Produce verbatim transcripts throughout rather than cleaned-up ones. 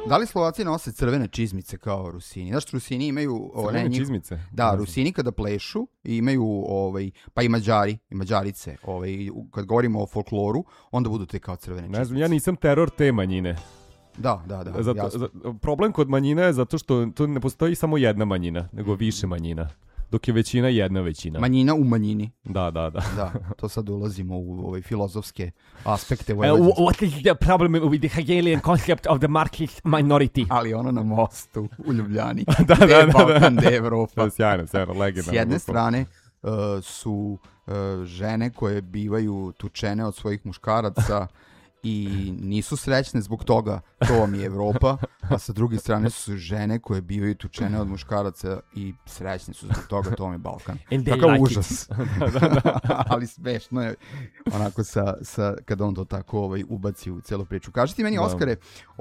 Da li Slovaci nose crvene čizmice kao Rusini? Znaš, Rusini imaju... Crvene njih... čizmice? Da, Rusini kada plešu imaju, ovaj, pa i Mađari, i Mađarice. Ovaj, kad govorimo o folkloru, onda budu te kao crvene čizmice. Ne znam, ja nisam teror te manjine. Da, da, da. Zato, za, problem kod manjina je zato što to ne postoji samo jedna manjina, nego više manjina. Dok je većina jedna većina. Manjina u manjini. Da, da, da. Da, to sad ulazimo u ove filozofske aspekte. Uh, what is the problem with the Hegelian concept of the Marxist minority? Ali ono na mostu u Ljubljani. da, da, da, Balkan, da. Evropa. To je sjajno, sjajno, legendarno. S jedne strane uh, su uh, žene koje bivaju tučene od svojih muškaraca i nisu srećne zbog toga, to vam je Evropa, a sa druge strane su žene koje bivaju tučene od muškaraca i srećne su zbog toga, to vam je Balkan. Takav like užas. da, da. Ali smešno je onako sa, sa, kada on to tako ovaj, ubaci u celu priču. Kaži ti meni, da. Oskare,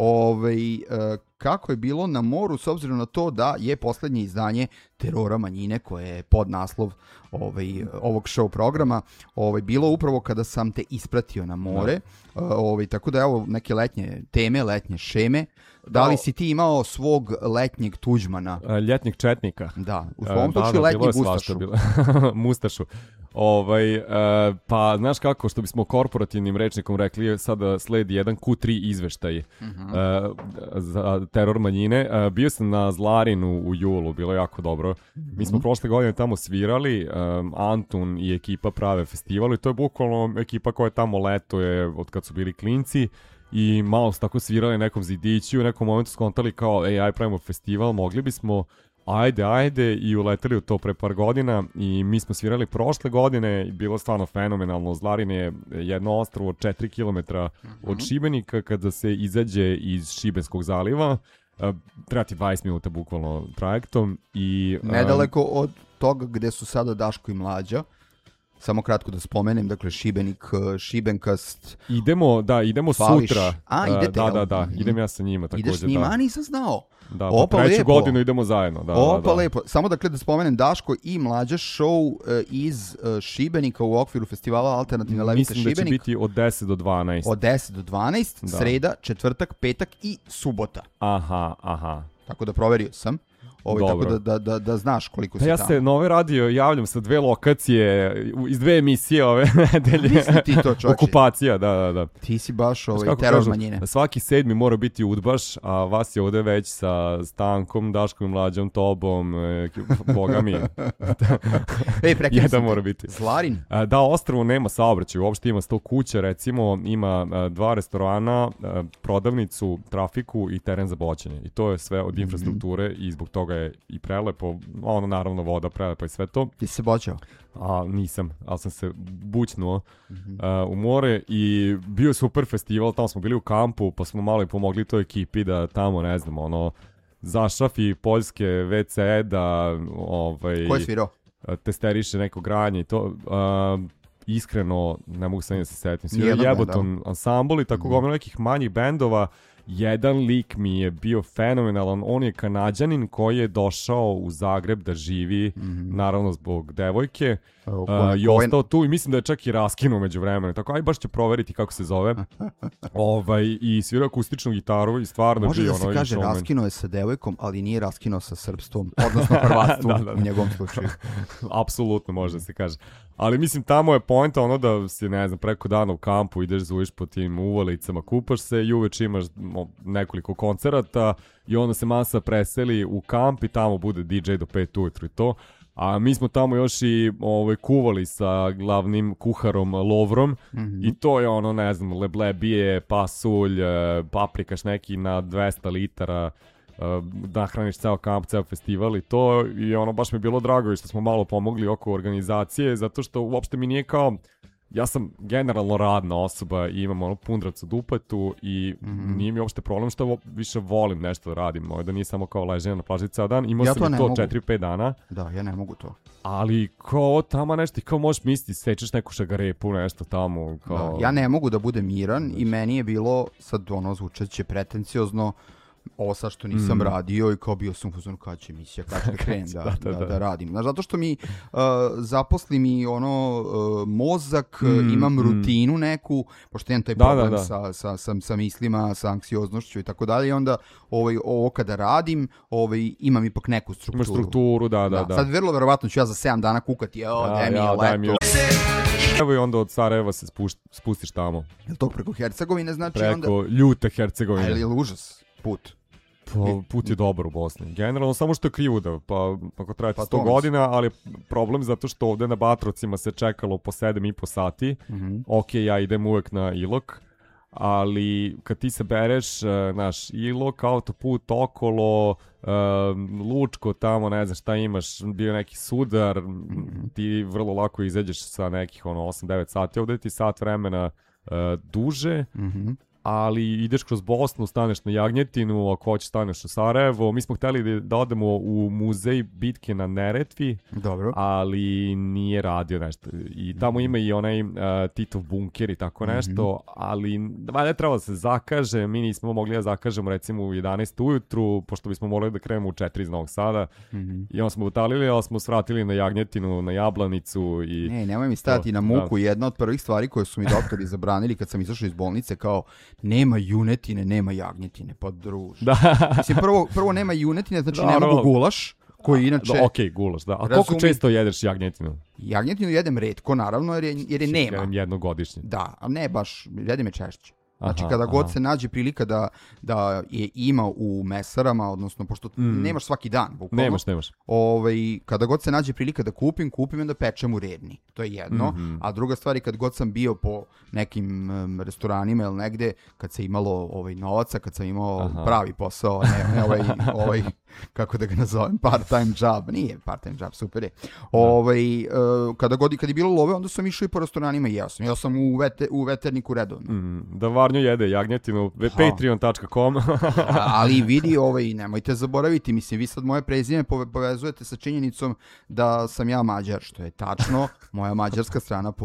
ovaj, uh, kako je bilo na moru s obzirom na to da je poslednje izdanje Terora manjine, koje je pod naslov ovaj, ovog show programa, ovaj, bilo upravo kada sam te ispratio na more. Da. Ovaj, tako da evo neke letnje teme, letnje šeme. Da li si ti imao svog letnjeg Tuđmana? Ljetnjeg četnika. Da, u svom slučaju letnjeg Mustašu. Mustašu. Ovaj, uh, pa znaš kako, što bismo korporativnim rečnikom rekli, sada sledi jedan Q tri izveštaj uh-huh. uh, za teror manjine. Uh, bio sam na Zlarinu u julu, bilo je jako dobro. Uh-huh. Mi smo prošle godine tamo svirali, um, Antun i ekipa prave festival i to je bukvalno ekipa koja tamo letuje od kad su bili klinci. I malo su tako svirali nekom zidiću i u nekom momentu skontali kao, ej, aj pravimo festival, mogli bismo, ajde, ajde, i uleteli u to pre par godina i mi smo svirali prošle godine i bilo stvarno fenomenalno. Zlarin je jedno ostrvo od četiri kilometra uh-huh. od Šibenika, kada se izađe iz Šibenskog zaliva, uh, treba ti dvadeset minuta bukvalno trajektom. I, uh, nedaleko od toga gde su sada Daško i Mlađa. Samo kratko da spomenem, dakle Šibenik, Šibenkast. Idemo, da, idemo Fališ. Sutra. A, idete, da, da, da, idem ja sa njima također. Ideš s njima, da. A nisam znao. Da, pa treću lepo. godinu idemo zajedno. Da, Opa, da, da. lepo. Samo dakle da spomenem, Daško i Mlađa show uh, iz uh, Šibenika u okviru festivala Alternativne Levice Šibenik. Mislim da će biti od deset do dvanaest. Od deset do dvanaest, da. Sreda, četvrtak, petak i subota. Aha, aha. Tako da proverio sam. Ovaj, tako da, da, da, da znaš koliko si ja tamo. Ja se na ovaj radio javljam sa dve lokacije, iz dve emisije ove nedelje. Mislim ti to, čoče. Okupacija, da, da, da. Ti si baš ovaj, teror manjine. Svaki sedmi mora biti udbaš, a vas je ovde već sa Stankom, Daškom i Mlađom, tobom, e, boga mi. Ej, prekinem Jedan mora biti. Zlarin? Da, ostrvo nema saobraćaj, uopšte ima sto kuća, recimo, ima dva restorana, prodavnicu, trafiku i teren za boćanje. I to je sve od infrastrukture i zbog toga je i prelepo, ono naravno voda prelepa i sve to. Ti si se boćao? A, nisam, ali sam se bućnuo mm-hmm. uh, u more i bio super festival, tamo smo bili u kampu, pa smo malo i pomogli toj ekipi da tamo, ne znam, ono, zašrafi poljske ve ce, da ovaj, ko je svirao? Testeriše neko granje i to. Uh, iskreno, ne mogu sam da se setim. Svirao Jeboton ansambl i tako mm-hmm. gomila nekih manjih bendova. Jedan lik mi je bio fenomenalan, on je Kanađanin koji je došao u Zagreb da živi, mm-hmm. naravno zbog devojke, uh, uh, i ostao tu i mislim da je čak i raskinuo među vremenu. Tako, aj baš će proveriti kako se zove. ovaj, I svirao akustičnu gitaru i stvarno može bio da se ono... kaže raskinuo je sa devojkom, ali nije raskinuo sa srpstvom, odnosno hrvatstvom da, da, da. u njegovom slučaju. Apsolutno može da se kaže. Ali mislim, tamo je pointa ono da si, ne znam, preko dana u kampu ideš, zuviš po tim uvalicama, kupaš se i uveč imaš nekoliko koncerata i onda se masa preseli u kamp i tamo bude di džej do pet ujutru i to. A mi smo tamo još i ovaj, kuvali sa glavnim kuharom Lovrom mm-hmm. i to je ono, ne znam, leblebije, pasulj, paprikaš neki na dvesta litara, nahraniš ceo kamp, ceo festival i to, i ono baš mi je bilo drago i što smo malo pomogli oko organizacije, zato što uopšte mi nije kao, ja sam generalno radna osoba i imam ono pundrac u dupetu i mm-hmm. nije mi uopšte problem što više volim nešto da radim, da nije samo kao leženje na plaži ceo dan, imao ja sam to i to četiri pet dana. Da, ja ne mogu to. Ali kao tamo nešto, kao možeš misliti, sečeš neku šagarepu, nešto tamo. Kao... Da, ja ne mogu da budem miran i meni je bilo, sad ono zvučeće pretenciozno, ovo sad što nisam Mm. radio i kao bio sam u fazonu kad će emisija, kad će da krenem da, Da, da, da, da. da radim. Znaš, zato što mi uh, zaposli mi ono uh, mozak, Mm, imam mm. rutinu neku, pošto imam taj Da, da, problem da. Sa, sa, sa, sa mislima, sa anksioznošću i tako dalje i onda ovaj, ovo kada radim ovaj, imam ipak neku strukturu. Imaš strukturu, da, da, da. Sad vrlo verovatno ću ja za sedam dana kukati, evo, Da, daj mi je ja, daj mi leto. Evo i onda od Sarajeva se spuš, spustiš tamo. Jel to preko Hercegovine znači Preko onda... ljute A Hercegovine. je li užas put? Pa, put je dobar u Bosni. Generalno samo što je krivuda, pa ako traje Pa sto to godina, ali problem zato što ovde na Batrovcima se čekalo po sedam i po sati. Mhm. Ok, ja idem uvek na Ilok, ali kad ti se bereš, uh, naš Ilok, autoput okolo, uh, Lučko tamo, ne znam šta imaš, bio neki sudar, Mhm. ti vrlo lako izađeš sa nekih ono osam devet sati, ovde ti sat vremena uh, duže, Mhm. ali ideš kroz Bosnu, staneš na Jagnjetinu, ako hoćeš staneš u Sarajevo. Mi smo hteli da, da odemo u muzej bitke na Neretvi, Dobro. ali nije radio nešto. I tamo ima i onaj uh, Titov bunker i tako nešto, ali valjda treba da se zakaže, mi nismo mogli da zakažemo recimo u jedanaest ujutru, pošto bismo morali da krenemo u četiri iz Novog Sada. Mhm. I onda smo utalili, ali smo svratili na Jagnjetinu, na Jablanicu i... Ne, nemoj mi stajati To, na muku. Jedna od prvih stvari koje su mi doktori zabranili kad sam izašao iz bolnice kao nema junetine, nema jagnjetine, pa druž. Da. Mislim, prvo, prvo nema junetine, znači Da, ne da. mogu gulaš, koji inače... Da, okej, gulaš, da. A koliko Razumi- često jedeš jagnjetinu? Jagnjetinu jedem retko, naravno, jer je, jer je nema. Jedem jednogodišnje. Da, a ne baš, jedem je češće. Znači, Aha, kada god aha. se nađe prilika da, da je ima u mesarama, odnosno, pošto Mm. nemaš svaki dan, bukvalno. Nemaš, nemaš. Ovaj, kada god se nađe prilika da kupim, kupim i onda pečem u redni. To je jedno. Mhm. A druga stvar je kad god sam bio po nekim um, restoranima ili negde, kad se imalo ovaj, novaca, kad sam imao Aha. pravi posao, ne, ne ovaj, ovaj, kako da ga nazovem, part-time job. Nije part-time job, super je. Ovaj, uh, kada, god, kad je bilo love, onda sam išao i po restoranima i jeo sam. Jeo sam u, vete, u veterniku redovno. Mm, da Varnjo jede jagnjetinu, patreon dot com. A- ali vidi, ovaj, nemojte zaboraviti, mislim, vi sad moje prezime pove- povezujete sa činjenicom da sam ja Mađar, što je tačno, moja mađarska strana